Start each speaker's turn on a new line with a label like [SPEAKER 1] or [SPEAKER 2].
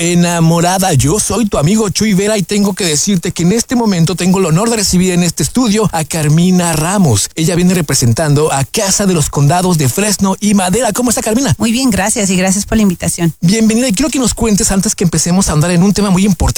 [SPEAKER 1] enamorada. Yo soy tu amigo Chuy Vera y tengo que decirte que en este momento tengo el honor de recibir en este estudio a Carmina Ramos. Ella viene representando a Casa de los Condados de Fresno y Madera. ¿Cómo está, Carmina?
[SPEAKER 2] Muy bien, gracias y gracias por la invitación.
[SPEAKER 1] Bienvenida, y quiero que nos cuentes antes que empecemos a andar en un tema muy importante